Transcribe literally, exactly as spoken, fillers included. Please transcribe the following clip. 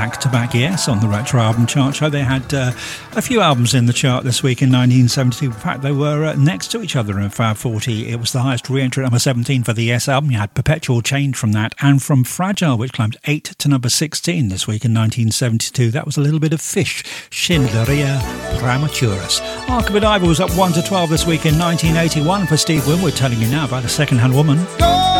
back-to-back yes on the Retro Album Chart Show. They had uh, a few albums in the chart this week in nineteen seventy-two. In fact, they were uh, next to each other in Fab forty. It was the highest re-entry at number seventeen for the Yes album. You had Perpetual Change from that, and from Fragile, which climbed eight to number sixteen this week in nineteen seventy-two. That was a little bit of Fish, Schindleria Prematurus. Arc of a Diver was up one to twelve this week in nineteen eighty-one for Steve Winwood, telling you now about A Second-Hand Woman. Go!